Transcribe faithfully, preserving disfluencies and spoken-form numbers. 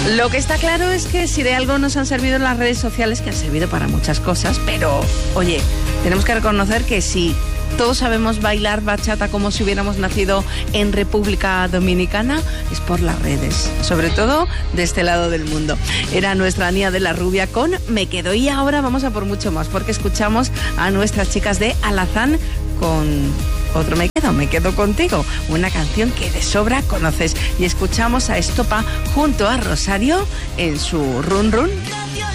Lo que está claro es que si de algo nos han servido las redes sociales, que han servido para muchas cosas, pero, oye, tenemos que reconocer que si todos sabemos bailar bachata como si hubiéramos nacido en República Dominicana, es por las redes, sobre todo de este lado del mundo. Era nuestra Ania de la Rubia con Me Quedo, y ahora vamos a por mucho más, porque escuchamos a nuestras chicas de Alazán con otro Me Quedo, Me Quedo Contigo, una canción que de sobra conoces, y escuchamos a Estopa junto a Rosario en su Run Run.